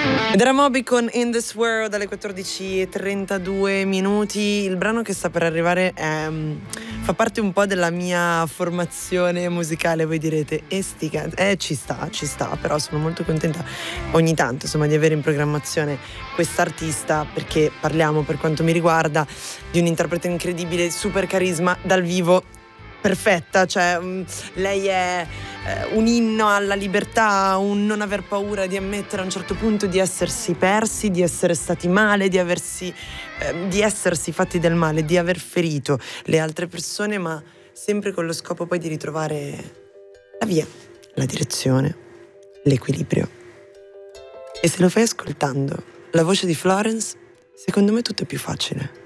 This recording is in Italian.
Ed era Moby con In This World alle 14:32. Il brano che sta per arrivare fa parte un po' della mia formazione musicale. Voi direte, ci sta, però sono molto contenta ogni tanto, insomma, di avere in programmazione quest'artista, perché parliamo, per quanto mi riguarda, di un interprete incredibile, super carisma, dal vivo perfetta, cioè lei è un inno alla libertà, un non aver paura di ammettere a un certo punto di essersi persi, di essere stati male, di essersi fatti del male, di aver ferito le altre persone, ma sempre con lo scopo poi di ritrovare la via, la direzione, l'equilibrio. E se lo fai ascoltando la voce di Florence, secondo me tutto è più facile.